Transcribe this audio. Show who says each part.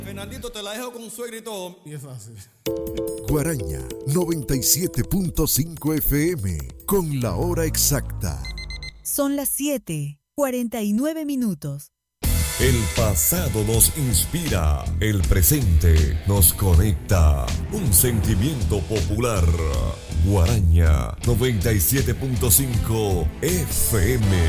Speaker 1: Fernandito, te la dejo con suegra y todo.
Speaker 2: Y es fácil.
Speaker 3: Guaraña 97.5 FM con la hora exacta.
Speaker 4: Son las 7:49.
Speaker 5: El pasado nos inspira, el presente nos conecta. Un sentimiento popular. Guaraña 97.5 FM.